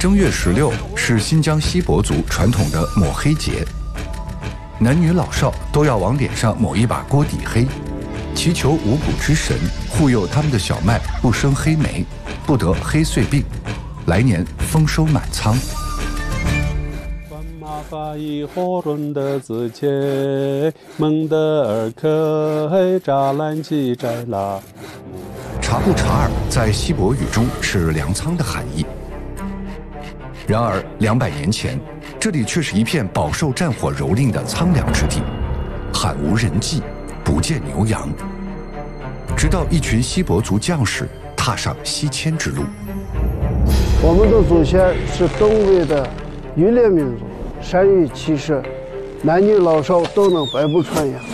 正月16是新疆锡伯族传统的抹黑节，男女老少都要往脸上抹一把锅底黑，祈求五谷之神护佑他们的小麦不生黑霉，不得黑穗病，来年丰收满仓。查布查尔在锡伯语中是粮仓的含义。然而200年前，这里却是一片饱受战火蹂躏的苍凉之地，罕无人迹，不见牛羊。直到一群锡伯族将士踏上西迁之路。 我们的祖先是东北的渔猎民族，善于骑射，男女老少都能百步穿杨。